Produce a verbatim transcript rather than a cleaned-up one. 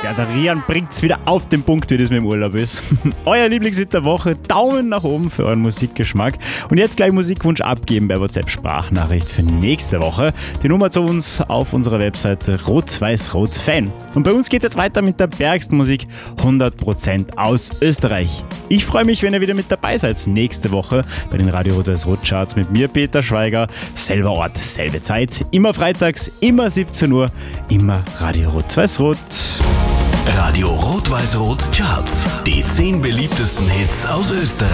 Ja, der Rian bringt's wieder auf den Punkt, wie das mit dem Urlaub ist. Euer Lieblingshit der Woche, Daumen nach oben für euren Musikgeschmack. Und jetzt gleich Musikwunsch abgeben bei WhatsApp-Sprachnachricht für nächste Woche. Die Nummer zu uns auf unserer Webseite rot-weiß-rot-fan. Und bei uns geht's jetzt weiter mit der bergsten Musik, hundert Prozent aus Österreich. Ich freue mich, wenn ihr wieder mit dabei seid nächste Woche bei den Radio Rot-Weiß-Rot Charts mit mir, Peter Schweiger. Selber Ort, selbe Zeit, immer freitags, immer siebzehn Uhr, immer Radio Rot-Weiß-Rot. Radio Rot-Weiß-Rot Charts. Die zehn beliebtesten Hits aus Österreich.